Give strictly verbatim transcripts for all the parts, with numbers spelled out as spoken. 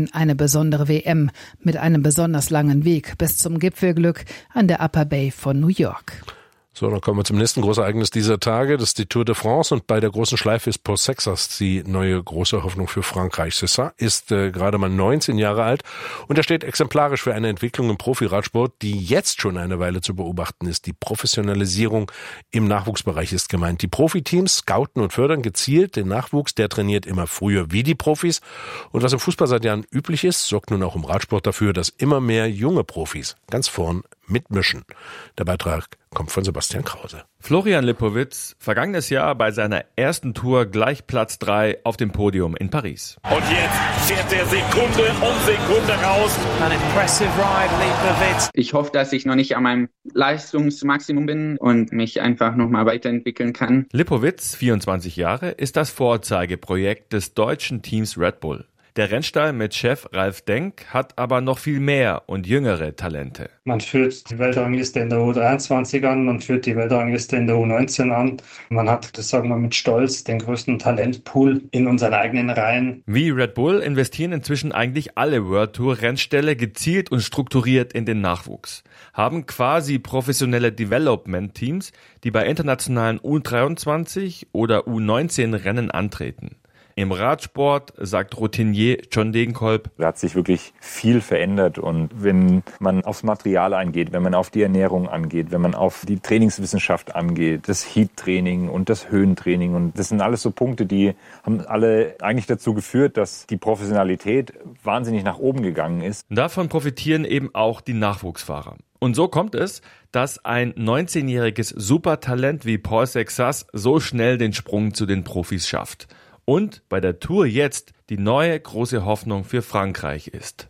Nein, eine besondere W M mit einem besonders langen Weg bis zum Gipfelglück an der Upper Bay von New York. So, dann kommen wir zum nächsten Großereignis dieser Tage. Das ist die Tour de France und bei der großen Schleife ist Paul Sexas die neue große Hoffnung für Frankreich. Sexas ist äh, gerade mal neunzehn Jahre alt und er steht exemplarisch für eine Entwicklung im Profiradsport, die jetzt schon eine Weile zu beobachten ist. Die Professionalisierung im Nachwuchsbereich ist gemeint. Die Profiteams scouten und fördern gezielt den Nachwuchs, der trainiert immer früher wie die Profis. Und was im Fußball seit Jahren üblich ist, sorgt nun auch im Radsport dafür, dass immer mehr junge Profis ganz vorn mitmischen. Der Beitrag kommt von Sebastian Krause. Florian Lipowitz, vergangenes Jahr bei seiner ersten Tour gleich Platz drei auf dem Podium in Paris. Und jetzt fährt er Sekunde um Sekunde raus. An impressive ride, Lipowitz. Ich hoffe, dass ich noch nicht an meinem Leistungsmaximum bin und mich einfach nochmal weiterentwickeln kann. Lipowitz, vierundzwanzig Jahre, ist das Vorzeigeprojekt des deutschen Teams Red Bull. Der Rennstall mit Chef Ralf Denk hat aber noch viel mehr und jüngere Talente. Man führt die Weltrangliste in der U dreiundzwanzig an, man führt die Weltrangliste in der U neunzehn an. Man hat, das sagen wir mit Stolz, den größten Talentpool in unseren eigenen Reihen. Wie Red Bull investieren inzwischen eigentlich alle World Tour Rennställe gezielt und strukturiert in den Nachwuchs. Haben quasi professionelle Development-Teams, die bei internationalen U dreiundzwanzig oder U neunzehn Rennen antreten. Im Radsport, sagt Routinier John Degenkolb, da hat sich wirklich viel verändert und wenn man aufs Material eingeht, wenn man auf die Ernährung angeht, wenn man auf die Trainingswissenschaft angeht, das Heat-Training und das Höhentraining und das sind alles so Punkte, die haben alle eigentlich dazu geführt, dass die Professionalität wahnsinnig nach oben gegangen ist. Davon profitieren eben auch die Nachwuchsfahrer. Und so kommt es, dass ein neunzehnjähriges Supertalent wie Paul Sexas so schnell den Sprung zu den Profis schafft. Und bei der Tour jetzt die neue große Hoffnung für Frankreich ist.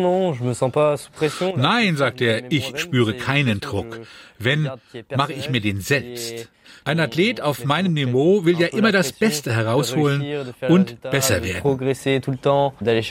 Nein, sagt er, ich spüre keinen Druck. Wenn, mache ich mir den selbst. Ein Athlet auf meinem Niveau will ja immer das Beste herausholen und besser werden.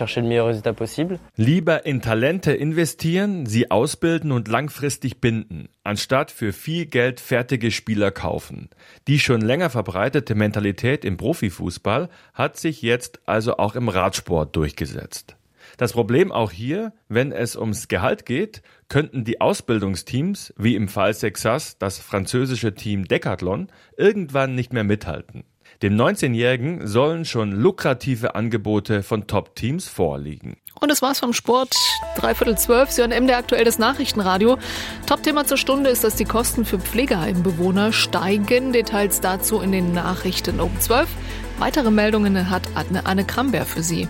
Lieber in Talente investieren, sie ausbilden und langfristig binden, anstatt für viel Geld fertige Spieler kaufen. Die schon länger verbreitete Mentalität im Profifußball hat sich jetzt also auch im Radsport durchgesetzt. Das Problem auch hier, wenn es ums Gehalt geht, könnten die Ausbildungsteams, wie im Fall Sexas, das französische Team Decathlon, irgendwann nicht mehr mithalten. Dem neunzehnjährigen sollen schon lukrative Angebote von Top-Teams vorliegen. Und das war's vom Sport. Dreiviertel zwölf, Sie hören M D aktuell das Nachrichtenradio. Top-Thema zur Stunde ist, dass die Kosten für Pflegeheimbewohner steigen. Details dazu in den Nachrichten um zwölf. Weitere Meldungen hat Adne Anne Kramberg für Sie.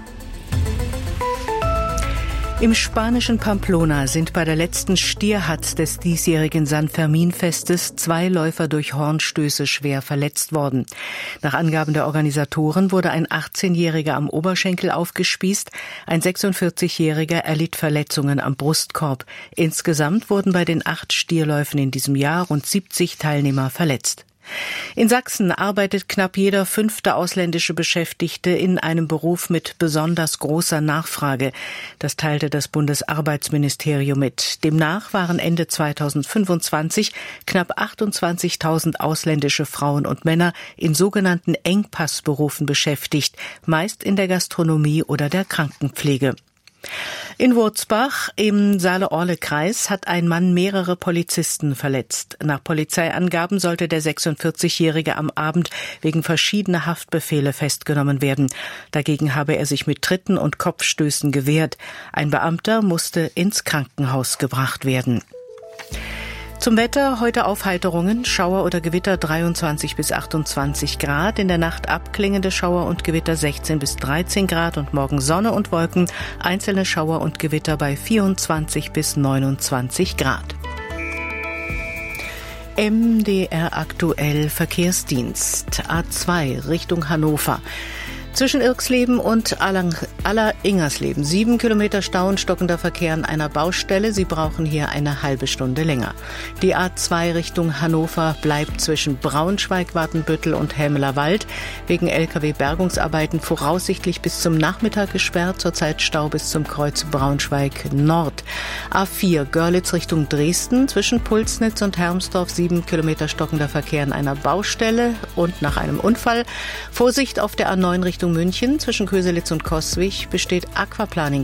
Im spanischen Pamplona sind bei der letzten Stierhatz des diesjährigen San Fermin-Festes zwei Läufer durch Hornstöße schwer verletzt worden. Nach Angaben der Organisatoren wurde ein achtzehnjähriger am Oberschenkel aufgespießt, ein sechsundvierzigjähriger erlitt Verletzungen am Brustkorb. Insgesamt wurden bei den acht Stierläufen in diesem Jahr rund siebzig Teilnehmer verletzt. In Sachsen arbeitet knapp jeder fünfte ausländische Beschäftigte in einem Beruf mit besonders großer Nachfrage. Das teilte das Bundesarbeitsministerium mit. Demnach waren Ende zweitausendfünfundzwanzig knapp achtundzwanzigtausend ausländische Frauen und Männer in sogenannten Engpassberufen beschäftigt, meist in der Gastronomie oder der Krankenpflege. In Wurzbach im Saale-Orle-Kreis hat ein Mann mehrere Polizisten verletzt. Nach Polizeiangaben sollte der sechsundvierzigjährige am Abend wegen verschiedener Haftbefehle festgenommen werden. Dagegen habe er sich mit Tritten und Kopfstößen gewehrt. Ein Beamter musste ins Krankenhaus gebracht werden. Zum Wetter, heute Aufheiterungen, Schauer oder Gewitter dreiundzwanzig bis achtundzwanzig Grad, in der Nacht abklingende Schauer und Gewitter sechzehn bis dreizehn Grad und morgen Sonne und Wolken, einzelne Schauer und Gewitter bei vierundzwanzig bis neunundzwanzig Grad. M D R aktuell Verkehrsdienst, A zwei Richtung Hannover. Zwischen Irxleben und Aller-Ingersleben. Sieben Kilometer Stau und stockender Verkehr an einer Baustelle. Sie brauchen hier eine halbe Stunde länger. Die A zwei Richtung Hannover bleibt zwischen Braunschweig, Watenbüttel und Helmelerwald wegen L K W-Bergungsarbeiten voraussichtlich bis zum Nachmittag gesperrt. Zurzeit Stau bis zum Kreuz Braunschweig Nord. A vier Görlitz Richtung Dresden. Zwischen Pulsnitz und Hermsdorf sieben Kilometer stockender Verkehr an einer Baustelle und nach einem Unfall. Vorsicht auf der A neun Richtung München. Zwischen Köselitz und Coswig besteht Aquaplaning